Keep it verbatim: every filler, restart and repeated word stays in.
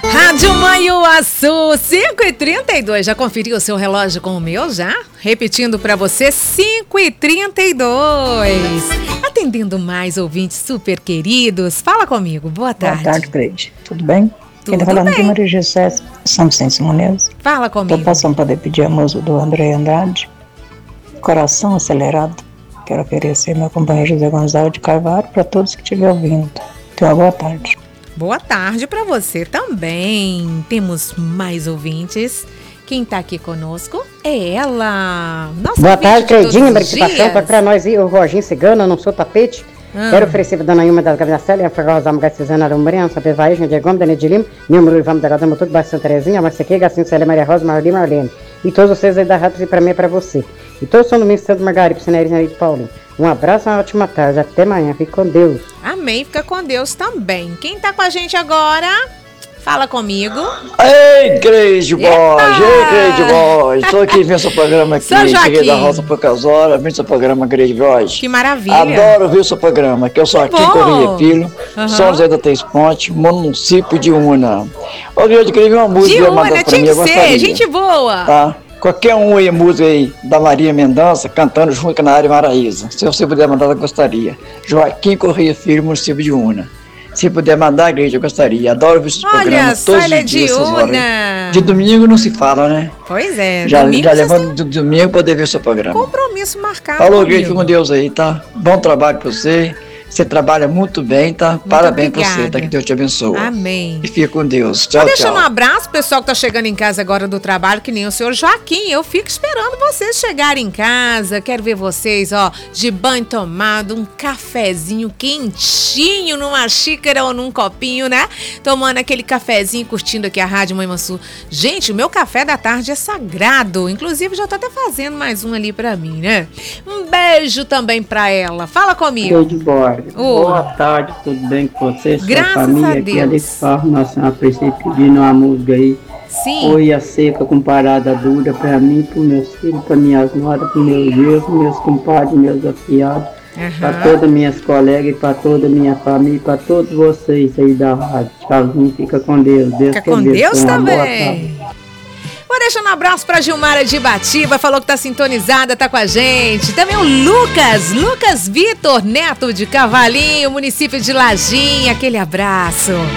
Rádio Manhuaçu, cinco e trinta e dois. Já conferiu o seu relógio com o meu, já? Repetindo para você, cinco e trinta e dois. Atendendo mais ouvintes super queridos. Fala comigo, boa tarde. Boa tarde, Cleide. Tudo bem? Tudo Quem tá falando bem. aqui é Maria José São Vicente Simonese. Fala comigo. Tô passando para pedir a música do André Andrade, Coração Acelerado. Quero oferecer meu companheiro José Gonçalves de Carvalho para todos que estiverem ouvindo. Tenha uma boa tarde. Boa tarde para você também. Temos mais ouvintes. Quem tá aqui conosco é ela. Nossa, boa tarde, Cleidinha. Participação para pra nós ir, o Roginho Cigano, eu não sou tapete. Ah. Quero oferecer para Dona Ilma das Gavinacela, a Ferrosa da Mulher Suzana Arumbriana, Santa Evaísma, Diego Gomes, Dani de Lima, Nilma Luivamo da Gata Motor, Baixo Santa Terezinha, Marcequei, Gacinho, Célia, Maria Rosa, Marli, Marlene. E todos vocês aí da rádio, e para mim é para você. E todos são do Ministério do Margarida, Cineirinha de Paulinho. Um abraço, uma ótima tarde. Até amanhã. Fique com Deus. Amém. Fica com Deus também. Quem tá com a gente agora? Fala comigo. Ei, Cleide Borges, ei, Cleide Borges. Tô aqui vendo seu programa aqui. Seu Joaquim. Cheguei da roça por poucas horas, vendo seu programa, Cleide Borges. Que maravilha. Adoro ver o seu programa, que eu sou aqui em bom. Correia Filho, Uhum. São José da Três Pontes, município de Una. Ô, Cleide, queria ver uma música. De mandada Una, pra tinha mim, que eu gostaria. ser. Gente boa. Tá? Qualquer um aí, música aí da Maria Mendonça, cantando junto na área Maraíza. Se você puder mandar, eu gostaria. Joaquim Correia Filho, município de Una. Se puder mandar, igreja, eu gostaria. Adoro ver esses Olha, programas só todos ele é os de dias. essas horas. Una. De domingo não se fala, né? Pois é. Já, domingo já vocês levando do domingo poder ver o seu programa. têm compromisso marcado. Falou, comigo. igreja, fica com Deus aí, tá? Bom trabalho pra você. Você trabalha muito bem, tá? Muito Parabéns pra obrigada. você, tá? Que Deus te abençoe. Amém. E fica com Deus. Tchau, Vou deixando tchau. um abraço pro pessoal que tá chegando em casa agora do trabalho, que nem o senhor Joaquim. Eu fico esperando vocês chegarem em casa. Quero ver vocês, ó, de banho tomado, um cafezinho quentinho numa xícara ou num copinho, né? Tomando aquele cafezinho, curtindo aqui a Rádio Manhuaçu. Gente, o meu café da tarde é sagrado. Inclusive, já tô até fazendo mais um ali pra mim, né? Um beijo também pra ela. Fala comigo. Cleide Borges. Ô. Boa tarde, tudo bem com você? Sua Graças família a aqui, Deus. Alex Farro, Nossa Senhora Aparecida, pedindo uma música aí. Sim. Folha seca com parada dura pra mim, pros meus filhos, pra minhas noras, pros meus genros, meus compadres, meus afiados, pra Aham. todas minhas colegas e pra toda a minha família, e pra todos vocês aí da rádio. Tchauzinho, fica com Deus. Deus Fica te com abençoe. Deus Uma boa também. tarde. Vou deixando um abraço pra Gilmara de Batiba, falou que tá sintonizada, tá com a gente. Também o Lucas, Lucas Vitor Neto de Cavalinho, município de Lajinha, aquele abraço.